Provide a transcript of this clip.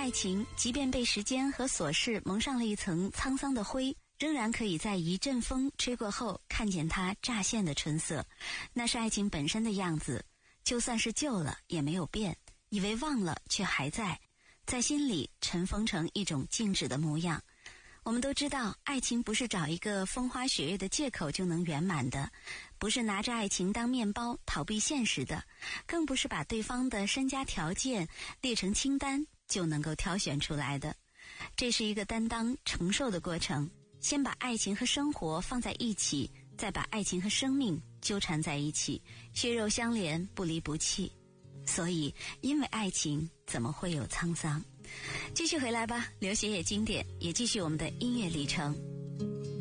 爱情即便被时间和琐事蒙上了一层沧桑的灰，仍然可以在一阵风吹过后看见它乍现的春色，那是爱情本身的样子，就算是旧了也没有变，以为忘了却还在心里尘封成一种静止的模样。我们都知道，爱情不是找一个风花雪月的借口就能圆满的，不是拿着爱情当面包逃避现实的，更不是把对方的身家条件列成清单就能够挑选出来的。这是一个担当承受的过程，先把爱情和生活放在一起，再把爱情和生命纠缠在一起，血肉相连，不离不弃。所以因为爱情怎么会有沧桑？继续回来吧，流行也经典，也继续我们的音乐旅程。